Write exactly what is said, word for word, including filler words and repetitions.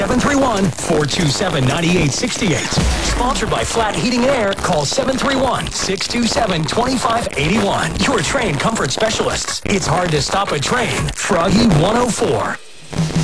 seven three one, four two seven, nine eight six eight. Sponsored by Flat Heating and Air. Call seven three one, six two seven, two five eight one. Your train comfort specialists. It's hard to stop a train. Froggy one oh four.